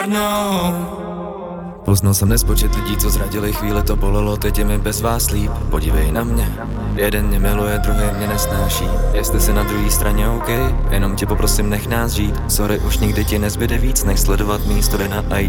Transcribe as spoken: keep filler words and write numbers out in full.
Poznal jsem nespočet lidí, co zradili, chvíli to bolelo, teď je mi bez vás líp. Podívej na mě, jeden mě miluje, druhý mě nesnáší. Jestli jsi na druhé straně OK, jenom tě poprosím, nech nás žít. Sorry, už nikdy ti nezbyde víc, nech sledovat mý story na I